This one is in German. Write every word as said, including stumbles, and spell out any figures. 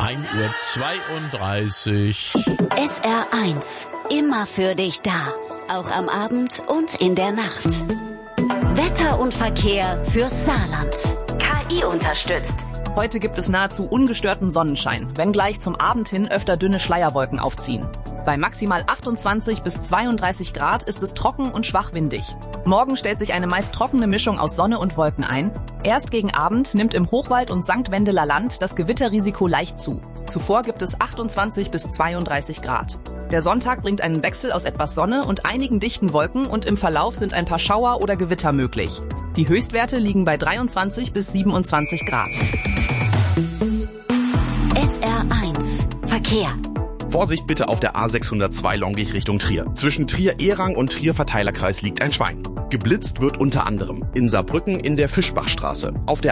ein Uhr zweiunddreißig. S R eins. Immer für dich da. Auch am Abend und in der Nacht. Wetter und Verkehr fürs Saarland. K I unterstützt. Heute gibt es nahezu ungestörten Sonnenschein, wenngleich zum Abend hin öfter dünne Schleierwolken aufziehen. Bei maximal achtundzwanzig bis zweiunddreißig Grad ist es trocken und schwach windig. Morgen stellt sich eine meist trockene Mischung aus Sonne und Wolken ein. Erst gegen Abend nimmt im Hochwald und Sankt Wendeler Land das Gewitterrisiko leicht zu. Zuvor gibt es achtundzwanzig bis zweiunddreißig Grad. Der Sonntag bringt einen Wechsel aus etwas Sonne und einigen dichten Wolken und im Verlauf sind ein paar Schauer oder Gewitter möglich. Die Höchstwerte liegen bei dreiundzwanzig bis siebenundzwanzig Grad. S R eins. Verkehr. Vorsicht bitte auf der A sechshundertzwei Longich Richtung Trier. Zwischen Trier-Ehrang und Trier-Verteilerkreis liegt ein Schwein. Geblitzt wird unter anderem in Saarbrücken in der Fischbachstraße, auf der